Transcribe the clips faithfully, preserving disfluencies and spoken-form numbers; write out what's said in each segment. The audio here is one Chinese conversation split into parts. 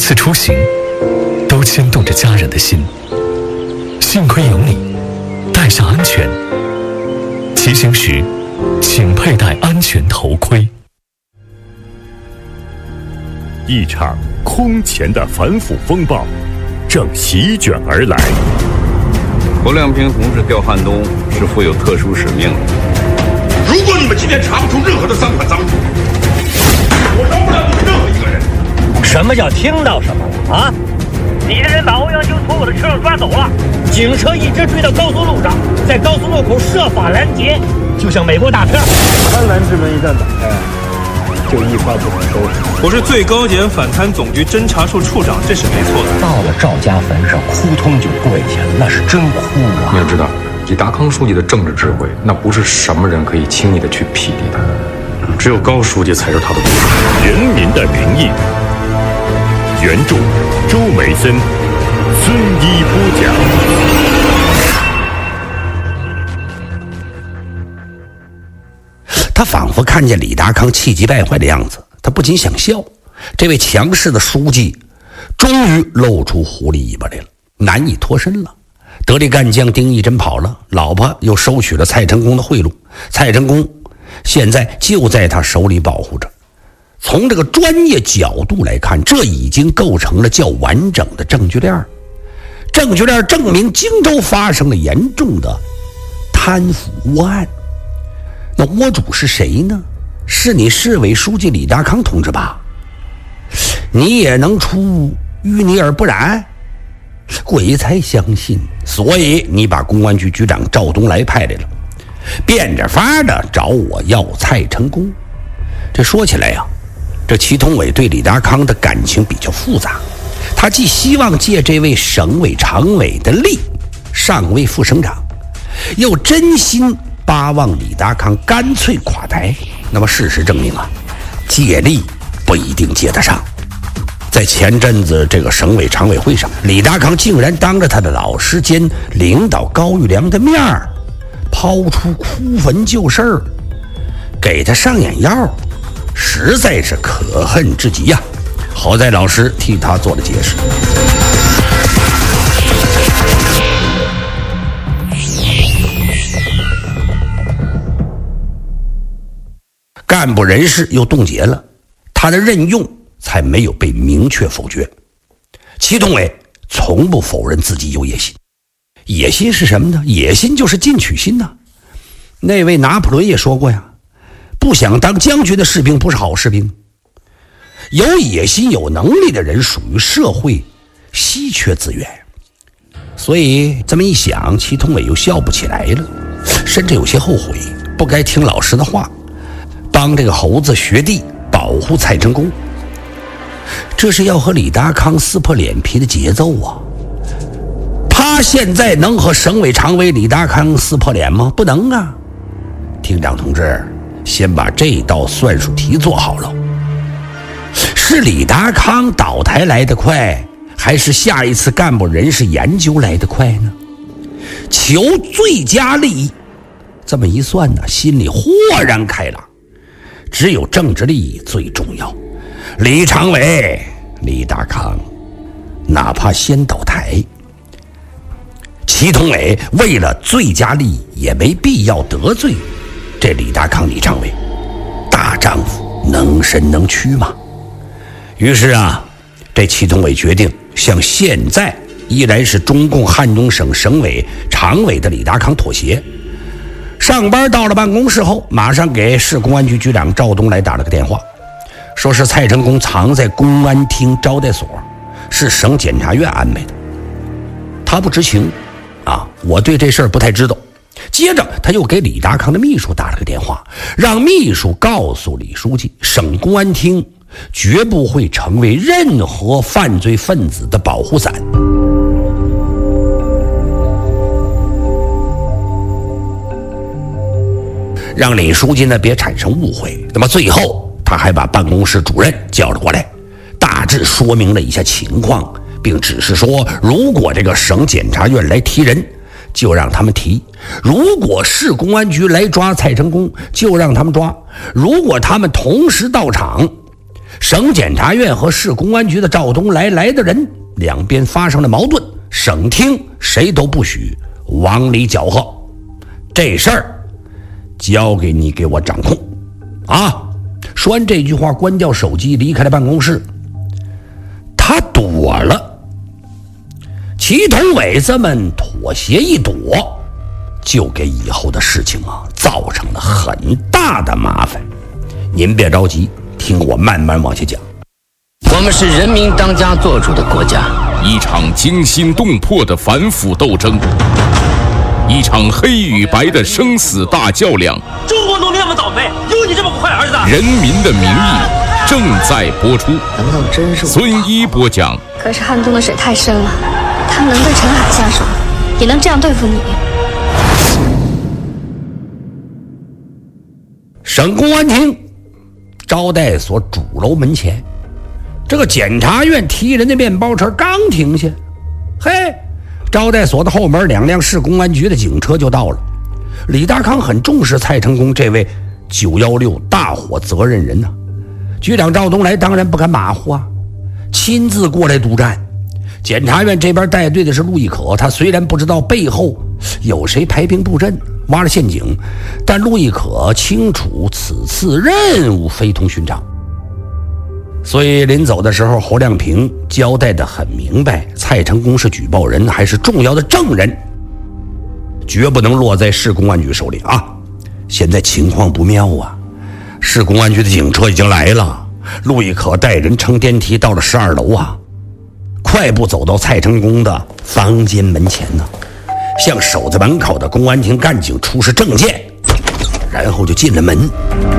次出行都牵动着家人的心。幸亏有你，带上安全。骑行时请佩戴安全头盔。 一场空前的反腐风暴正席卷而来。 侯亮平同志调汉东是负有特殊使命的。 如果你们今天查不出任何的赃款赃物，我饶不了你们任何一个人。 什么叫听到什么了啊？你的人把欧阳修从我的车上抓走了，警车一直追到高速路上，在高速路口设法拦截，就像美国大片。 贪婪之门一旦打开，就一发不可收拾。 我是最高检反贪总局侦查处处长，这是没错的。 到了赵家坟上，扑通就跪下，那是真哭啊！ 你要知道，李达康书记的政治智慧，那不是什么人可以轻易的去匹敌的，只有高书记才是他的对手。 人民的名义。原著周梅森，孙一播讲。 他仿佛看见李达康气急败坏的样子，他不禁想笑。这位强势的书记终于露出狐狸尾巴来了，难以脱身了。得力干将丁义珍跑了，老婆又收取了蔡成功的贿赂，蔡成功现在就在他手里保护着。从这个专业角度来看，这已经构成了较完整的证据链。证据链证明荆州发生了严重的贪腐窝案。那窝主是谁呢？是你市委书记李达康同志吧？你也能出淤泥而不染？鬼才相信。所以你把公安局局长赵东来派来了，变着法的找我要蔡成功。这说起来呀、啊，这祁同伟对李达康的感情比较复杂，他既希望借这位省委常委的力上位副省长，又真心巴望李达康干脆垮台。那么事实证明啊，借力不一定借得上。在前阵子这个省委常委会上，李达康竟然当着他的老师兼领导高玉良的面儿抛出哭坟旧事儿，给他上眼药，实在是可恨至极呀、啊！好在老师替他做了解释。干部人事又冻结了，他的任用才没有被明确否决。祁同伟从不否认自己有野心，野心是什么呢？野心就是进取心呐。那位拿破仑也说过呀，不想当将军的士兵不是好士兵。有野心有能力的人属于社会稀缺资源。所以这么一想，祁同伟又笑不起来了，甚至有些后悔，不该听老师的话，帮这个猴子学弟保护蔡成功。这是要和李达康撕破脸皮的节奏啊！他现在能和省委常委李达康撕破脸吗？不能啊！厅长同志，先把这道算术题做好了。是李达康倒台来得快，还是下一次干部人事研究来得快呢？求最佳利益，这么一算呢，心里豁然开朗。只有政治利益最重要。李常委、李达康，哪怕先倒台，祁同伟为了最佳利益，也没必要得罪这李达康、李常委。大丈夫能伸能屈嘛。于是啊，这祁同伟决定向现在依然是中共汉中省省委常委的李达康妥协。上班到了办公室后，马上给市公安局局长赵东来打了个电话，说是蔡成功藏在公安厅招待所，是省检察院安排的。他不知情啊，我对这事儿不太知道。接着他又给李达康的秘书打了个电话，让秘书告诉李书记，省公安厅绝不会成为任何犯罪分子的保护伞。让李书记呢别产生误会。那么最后他还把办公室主任叫了过来，大致说明了一下情况，并指示说，如果这个省检察院来提人，就让他们提；如果市公安局来抓蔡成功，就让他们抓；如果他们同时到场， 省检察院和市公安局的赵东来来的人，两边发生了矛盾，省厅谁都不许往里搅和，这事儿交给你给我掌控啊！说完这句话，关掉手机，离开了办公室。他躲了，祁同伟这么妥协一躲，就给以后的事情啊造成了很大的麻烦。您别着急，听我慢慢往下讲。 我们是人民当家作主的国家， 一场惊心动魄的反腐斗争，一场黑与白的生死大较量。 中国农民那么倒霉，有你这么个坏儿子？ 人民的名义正在播出。 难道真是孙一播讲。 可是汉中的水太深了，他们能对陈海下手，也能这样对付你。 省公安厅招待所主楼门前，这个检察院提人的面包车刚停下，嘿，招待所的后门两辆市公安局的警车就到了。李大康很重视蔡成功这位九一六大火责任人呢、啊，局长赵东来当然不敢马虎啊，亲自过来督战。检察院这边带队的是陆亦可，他虽然不知道背后有谁排兵布阵挖了陷阱，但陆亦可清楚此次任务非同寻常，所以临走的时候侯亮平交代得很明白，蔡成功是举报人还是重要的证人，绝不能落在市公安局手里啊！现在情况不妙啊，市公安局的警车已经来了，陆亦可带人乘电梯到了十二楼啊，快步走到蔡成功的房间门前呢，向守在门口的公安厅干警出示证件，然后就进了门。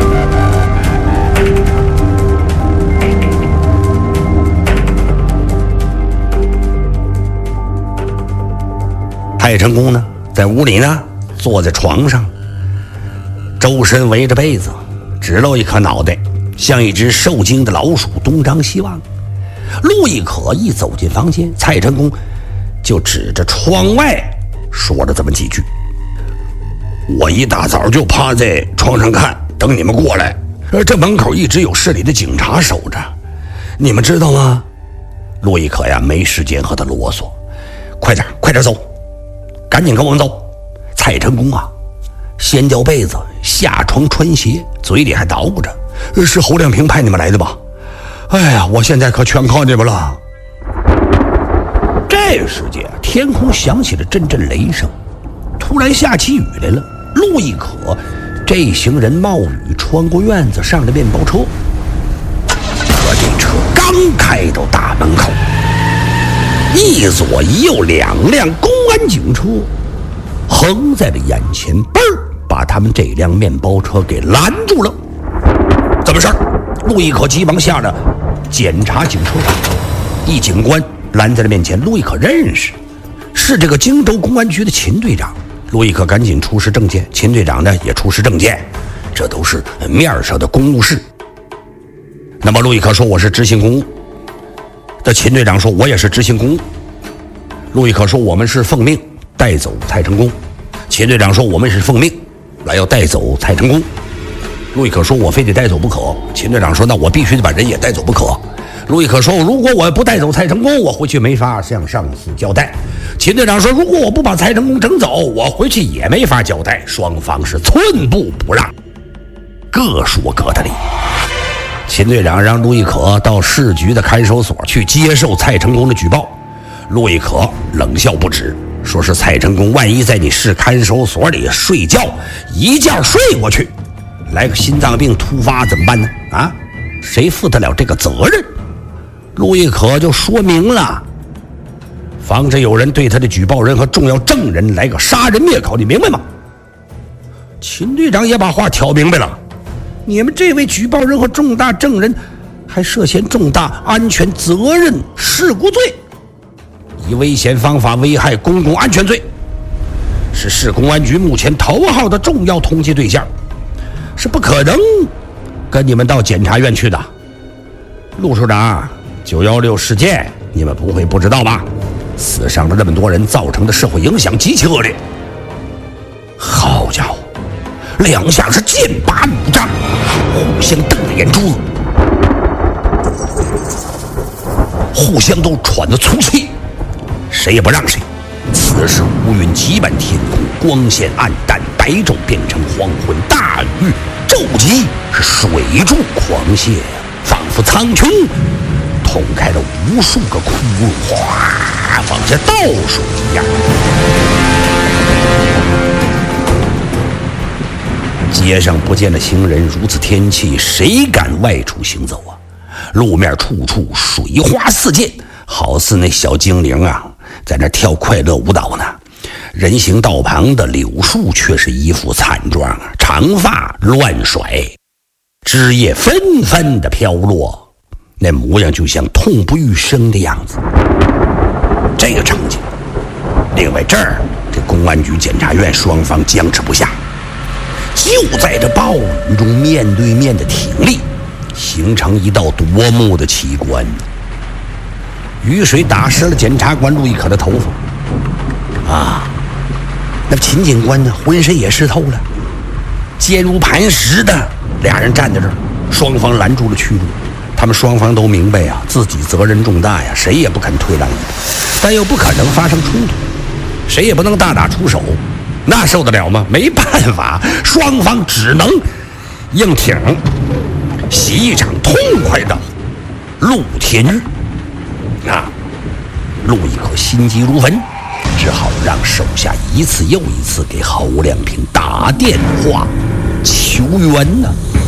蔡成功呢，在屋里呢，坐在床上，周身围着被子，只露一颗脑袋，像一只受惊的老鼠，东张西望。陆亦可一走进房间，蔡成功就指着窗外说了这么几句：我一大早就趴在床上看，等你们过来，这门口一直有市里的警察守着，你们知道吗？陆亦可呀，没时间和他啰嗦，快点快点走，赶紧跟我们走。蔡成功啊，掀掉被子，下床穿鞋，嘴里还捣鼓着：是侯亮平派你们来的吧？哎呀，我现在可全靠你们了。这时间天空响起了阵阵雷声，突然下起雨来了。陆亦可这行人冒雨穿过院子，上了面包车。可这车刚开到大门口，一左一右两辆公安警车横在了眼前，嘣儿把他们这辆面包车给拦住了。怎么事儿？陆亦可急忙下了检查警车，一警官拦在了面前。陆亦可认识，是这个荆州公安局的秦队长。陆亦可赶紧出示证件，秦队长呢也出示证件，这都是面上的公务事。那么陆亦可说我是执行公务，这秦队长说我也是执行公务。陆亦可说我们是奉命带走蔡成功，秦队长说我们是奉命来要带走蔡成功。陆亦可说我非得带走不可，秦队长说那我必须得把人也带走不可。陆亦可说如果我不带走蔡成功，我回去没法向上司交代。秦队长说如果我不把蔡成功整走，我回去也没法交代。双方是寸步不让，各说各的理。秦队长让陆亦可到市局的看守所去接受蔡成功的举报。陆亦可冷笑不止，说是蔡成功万一在你市看守所里睡觉，一觉睡过去，来个心脏病突发怎么办呢？啊，谁负得了这个责任？陆亦可就说明了，防止有人对他的举报人和重要证人来个杀人灭口，你明白吗？秦队长也把话挑明白了，你们这位举报人和重大证人还涉嫌重大安全责任事故罪，以危险方法危害公共安全罪，是市公安局目前头号的重要通缉对象，是不可能跟你们到检察院去的。陆处长，九一六事件你们不会不知道吧？死伤了那么多人，造成的社会影响极其恶劣。好家伙，两下是剑拔弩张，互相瞪着眼珠子。 互相都喘着粗气，谁也不让谁。此时乌云挤满天空，光线暗淡，白昼变成黄昏，大雨骤急，是水柱狂泻呀，仿佛苍穹捅开了无数个窟窿，哗，往下倒数一样。街上不见了行人，如此天气，谁敢外出行走啊？路面处处水花四溅，好似那小精灵啊，在那跳快乐舞蹈呢。人行道旁的柳树却是一副惨状啊，长发乱甩，枝叶纷纷的飘落，那模样就像痛不欲生的样子。这个场景，另外这儿这公安局、检察院双方僵持不下，就在这暴雨中面对面的挺立，形成一道夺目的奇观。雨水打湿了检察官陆亦可的头发啊，那秦警官呢，浑身也湿透了，坚如磐石的俩人站在这儿，双方拦住了去路。他们双方都明白呀、啊，自己责任重大呀，谁也不肯退让一步，但又不可能发生冲突，谁也不能大打出手，那受得了吗？没办法，双方只能硬挺，洗一场痛快的露天浴。啊，陆亦可心急如焚，只好让手下一次又一次给侯亮平打电话求援呢、啊。